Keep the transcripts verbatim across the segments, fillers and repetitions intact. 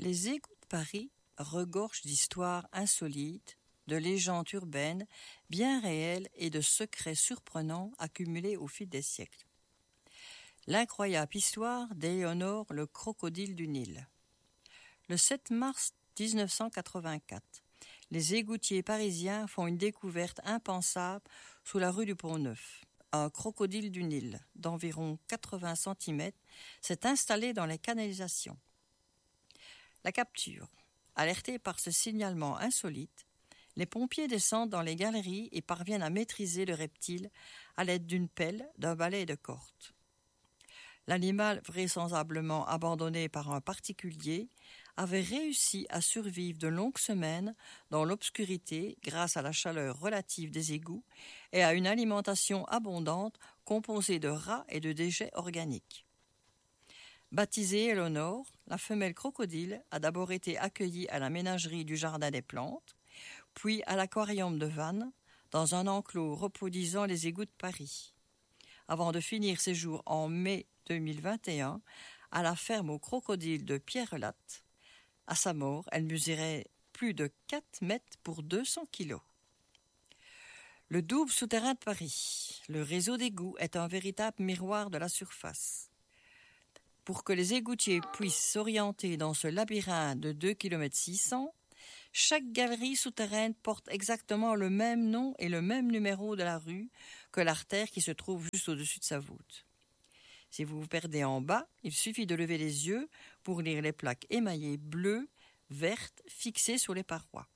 Les égouts de Paris regorgent d'histoires insolites, de légendes urbaines bien réelles et de secrets surprenants accumulés au fil des siècles. L'incroyable histoire d'Éléonore le crocodile du Nil. Le sept mars mille neuf cent quatre-vingt-quatre, les égoutiers parisiens font une découverte impensable sous la rue du Pont-Neuf. Un crocodile du Nil d'environ quatre-vingts centimètres s'est installé dans les canalisations. La capture. Alertés par ce signalement insolite, les pompiers descendent dans les galeries et parviennent à maîtriser le reptile à l'aide d'une pelle, d'un balai et de cordes. L'animal, vraisemblablement abandonné par un particulier, avait réussi à survivre de longues semaines dans l'obscurité grâce à la chaleur relative des égouts et à une alimentation abondante composée de rats et de déchets organiques. Baptisée Éléonore, la femelle crocodile a d'abord été accueillie à la ménagerie du Jardin des Plantes, puis à l'aquarium de Vannes, dans un enclos reproduisant les égouts de Paris, avant de finir ses jours en mai deux mille vingt et un à la ferme aux crocodiles de Pierrelatte. À sa mort, elle mesurait plus de quatre mètres pour deux cents kilos. Le double souterrain de Paris. Le réseau d'égouts est un véritable miroir de la surface. Pour que les égoutiers puissent s'orienter dans ce labyrinthe de deux virgule six kilomètres, chaque galerie souterraine porte exactement le même nom et le même numéro de la rue que l'artère qui se trouve juste au-dessus de sa voûte. Si vous vous perdez en bas, il suffit de lever les yeux pour lire les plaques émaillées bleues, vertes, fixées sur les parois.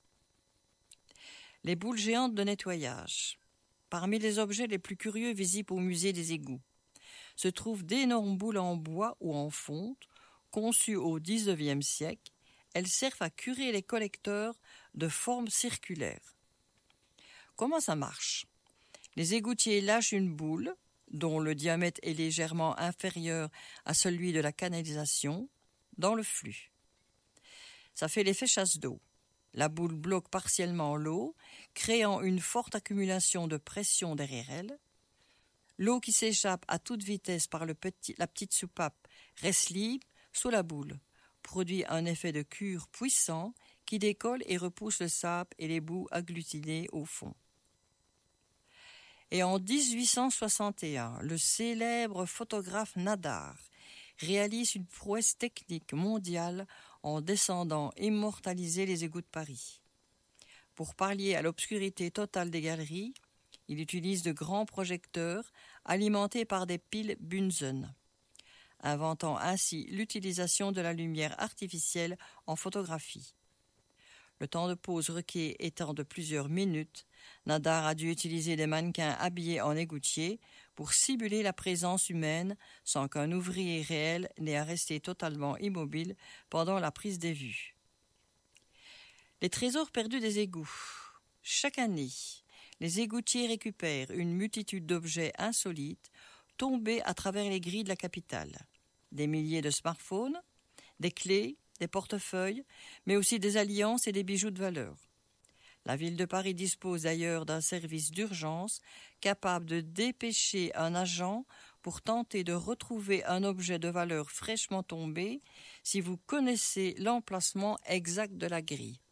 Les boules géantes de nettoyage. Parmi les objets les plus curieux visibles au musée des égouts, se trouvent d'énormes boules en bois ou en fonte, conçues au dix-neuvième siècle. Elles servent à curer les collecteurs de formes circulaires. Comment ça marche? Les égoutiers lâchent une boule, dont le diamètre est légèrement inférieur à celui de la canalisation, dans le flux. Ça fait l'effet chasse d'eau. La boule bloque partiellement l'eau, créant une forte accumulation de pression derrière elle. L'eau qui s'échappe à toute vitesse par le petit, la petite soupape reste libre sous la boule, produit un effet de cure puissant qui décolle et repousse le sable et les boues agglutinées au fond. Et en dix-huit cent soixante et un, le célèbre photographe Nadar réalise une prouesse technique mondiale en descendant immortaliser les égouts de Paris. Pour pallier à l'obscurité totale des galeries, il utilise de grands projecteurs alimentés par des piles Bunsen, inventant ainsi l'utilisation de la lumière artificielle en photographie. Le temps de pause requis étant de plusieurs minutes, Nadar a dû utiliser des mannequins habillés en égoutier pour simuler la présence humaine sans qu'un ouvrier réel n'ait à rester totalement immobile pendant la prise des vues. Les trésors perdus des égouts. Chaque année, les égoutiers récupèrent une multitude d'objets insolites tombés à travers les grilles de la capitale. Des milliers de smartphones, des clés, des portefeuilles, mais aussi des alliances et des bijoux de valeur. La ville de Paris dispose d'ailleurs d'un service d'urgence capable de dépêcher un agent pour tenter de retrouver un objet de valeur fraîchement tombé si vous connaissez l'emplacement exact de la grille.